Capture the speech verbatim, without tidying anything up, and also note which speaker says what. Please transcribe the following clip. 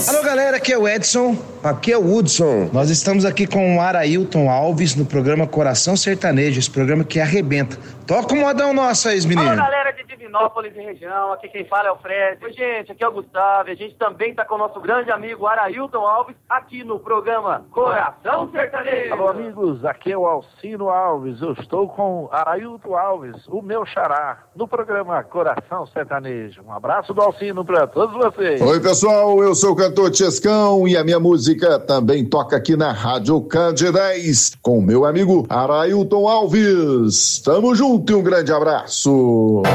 Speaker 1: Alô galera, aqui é o Edson.
Speaker 2: Aqui é o Hudson.
Speaker 1: Nós estamos aqui com o Arailton Alves no programa Coração Sertanejo, esse programa que arrebenta. Toca o modão nosso aí, menino.
Speaker 3: Alô galera de Divinópolis e região, aqui quem fala é o Fred. Oi gente, aqui é o Gustavo e a gente também tá com o nosso grande amigo Arailton Alves aqui no programa Coração Sertanejo.
Speaker 4: Alô amigos, aqui é o Alcino Alves, eu estou com Arailton Alves, o meu xará, no programa Coração Sertanejo. Um abraço do Alcino pra todos vocês.
Speaker 5: Oi pessoal, eu sou o cantor Chescão e a minha música também toca aqui na Rádio Cande dez com o meu amigo Arailton Alves. Tamo junto e um grande abraço.